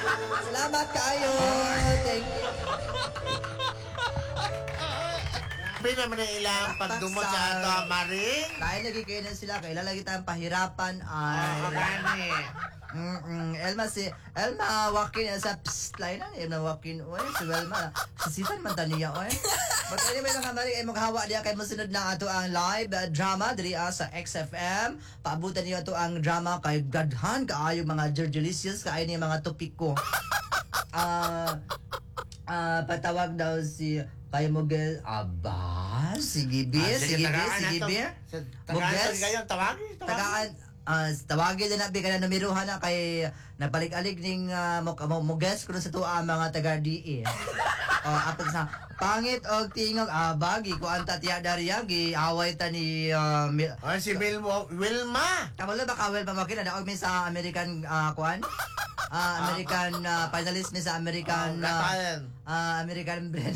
Salamat kayo. Thank you. Pina man ang ilang pagdumot sa ato, Maring. Dahil nagkikainan sila, kailan lagi tayong pahirapan ay... Gani. Elma, wakin sa psst, lain na Elma, wakin, oy, si Elma, sisitan man taniya, oy. But anyway, mga Maring, ay maghawa diya kay masunod na ato ang live drama diri sa XFM. Paabutan niyo ato ang drama kay Gadhan, kaayo mga Jergelicious, kaayo niya mga topiko. Patawag daw si kay Mugel. Aba, sige be, sige be. Tagaan kayo, tawagin. Tawagin na nabi ka na numerohan na kay napalig-alig ning Muges kung sa tuwa mga taga-DE. Apat sa pangit og tingog bagi ko anta tiya dariya gi away ta ni si Wilma. Kamalo ba kawel pa makina daog mi sa American kuan? American finalist ni sa American American brand.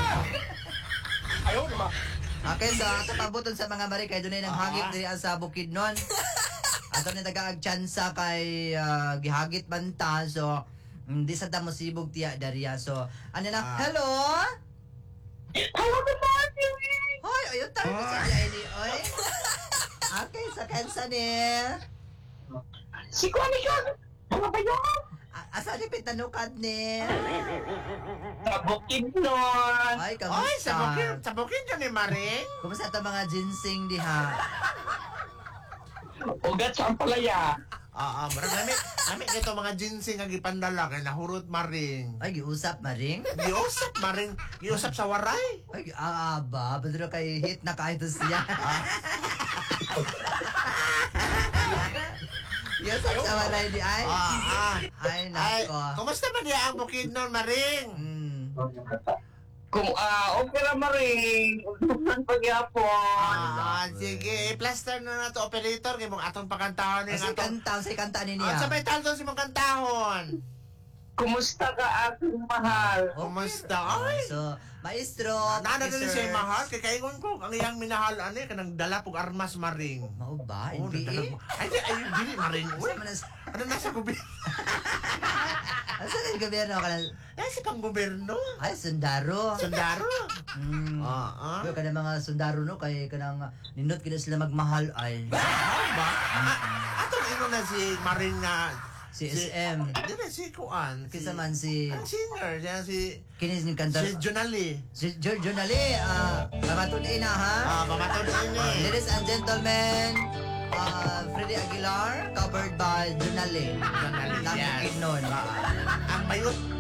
Ayaw naman. Okay, so ato pabuton sa mga Mari kay dunay nang hagit diri sa Bukidnon. Ato ni tagaag tsansa kay gihagit banta so hindi sa damo sibog tiya dariya so ano na hello. Hello, good morning! Hoy, ayun tayo sa ini oy. Okay, sa kansa ni. Si Kuya Miguel! Mga bayan! Asa ni pitanukad ni? Sa Bukidnon! Ay, Oy, kamusta? sa bukid ka ni Maring. Kumusta ito mga ginseng diha? Ugat sa Ampalaya! Marang nami ito mga ginseng ang ipandala kay nahurot Maring. Ay, giusap maring? Giusap Maring, giusap sa waray. Ay, ba? Padro kay hit na kahit siya. Yes, sa walay di ay. Ay, nako. Kumusta ba niya ang bukid nun, Maring? Kung okay na maring, utusan pagyapon. Sige, plaster na to operator kay mong atong pakantahon ni Sa kanta ni niya. Sabay talton si mong kantahon. Kumusta ka aking mahal? Kumusta? Ay, So, maestro, nana na officers. siya mahal kay kaingon ko ang iyang minahal ani kanang dala pug armas Maring. Mao ba? Oh, Hindi. nagdala mo. Ay, dili Maring. Uy, Asa man as... ano nasa gobyerno? Asa na yung gobyerno ka na... Nasa pang gobyerno. Ay, sundaro. Sundaro. Pero kanang mga sundaro no, kay kanang nindot kina sila magmahal ay. Ba? Atong ino na si Maring na Si SM. Dili si Kuan. Kisa man si... Ang singer, siya si Kinis ni kanta... si Junali. Si Giorgio Nali, pamatun ina ha. Mamatod ini. Ladies and gentlemen, Freddy Aguilar, covered by Junali. Junali, yes. Lang nun. Ang mayot